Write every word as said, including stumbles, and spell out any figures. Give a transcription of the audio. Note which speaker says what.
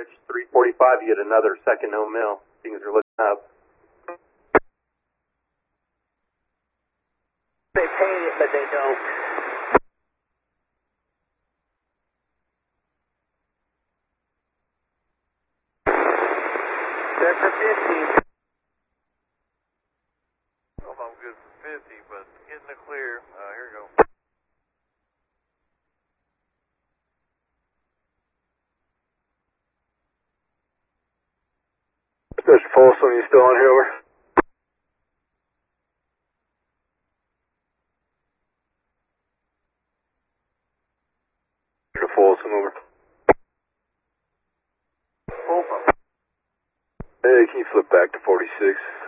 Speaker 1: Bridge three forty-five, you get another second no mill. Things are looking up.
Speaker 2: They pay it, but they don't. They're for fifty.
Speaker 3: I don't know if I'm good for fifty, but getting the clear. Uh, here we go.
Speaker 4: Mister Folsom, you still on here, over? Mister Folsom, over.
Speaker 2: Folsom.
Speaker 4: Hey, can you flip back to forty-six?